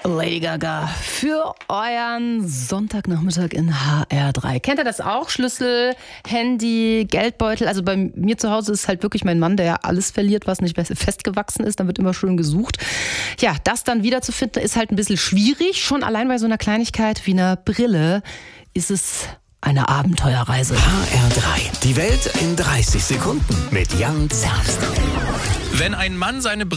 Lady Gaga für euren Sonntagnachmittag in HR3. Kennt ihr das auch? Schlüssel, Handy, Geldbeutel. Also bei mir zu Hause ist halt wirklich mein Mann, der ja alles verliert, was nicht festgewachsen ist. Dann wird immer schön gesucht. Ja, das dann wiederzufinden ist halt ein bisschen schwierig. Schon allein bei so einer Kleinigkeit wie einer Brille ist es eine Abenteuerreise. HR3. Die Welt in 30 Sekunden mit Jan Zernst. Wenn ein Mann seine